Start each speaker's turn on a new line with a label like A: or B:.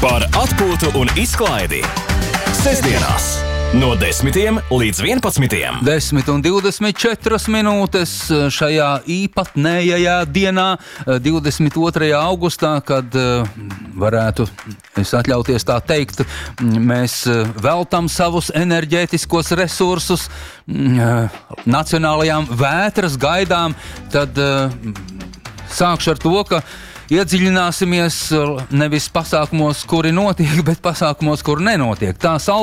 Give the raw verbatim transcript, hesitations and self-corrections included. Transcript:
A: Par atpūtu un izklaidi. Sestdienās no desmitiem līdz vienpadsmitiem.
B: desmit un divdesmit četras minūtes šajā īpatnējajā dienā, divdesmit otrajā augustā, kad varētu es atļauties tā teikt, mēs veltam savus enerģētiskos resursus nacionālajām vētras gaidām, tad sākšu ar to, ka iedziļināsimies nevis pasākumos, kuri notiek, bet pasākumos, kuri nenotiek. Tā